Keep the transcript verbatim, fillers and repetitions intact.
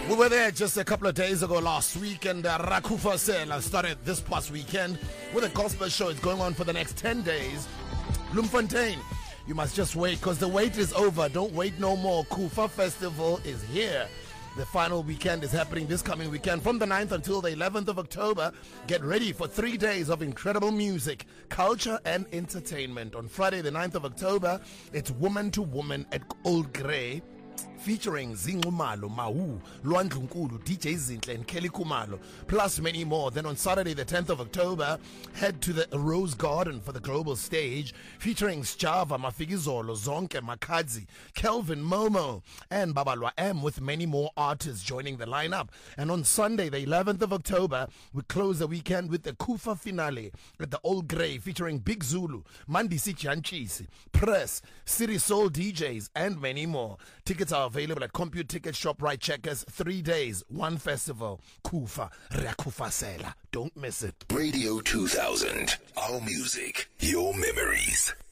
We were there just a couple of days ago last week, and uh, Rakufasela started this past weekend with a gospel show. It's going on for the next ten days. Bloemfontein, you must just wait because the wait is over. Don't wait no more. Kufa Festival is here. The final weekend is happening this coming weekend from the ninth until the eleventh of October. Get ready for three days of incredible music, culture, and entertainment. On Friday, the ninth of October, it's Woman to Woman at Old Grey, featuring Zingumalo, Mahu, Luandlunkulu, D J Zintle, and Kelly Kumalo, plus many more. Then on Saturday, the tenth of October, head to the Rose Garden for the global stage, featuring Sjava, Mafigizolo, Zonke, Makadzi, Kelvin Momo, and Babalwa M, with many more artists joining the lineup. And on Sunday, the eleventh of October, we close the weekend with the Kufa finale at the Old Grey, featuring Big Zulu, Mandisi Chanchisi, Press, City Soul D Js, and many more. Tickets are available at Compute Ticket Shop, Right Checkers. Three days, one festival. Kufa Rakufasela. Don't miss it. Radio two thousand. Our music, your memories.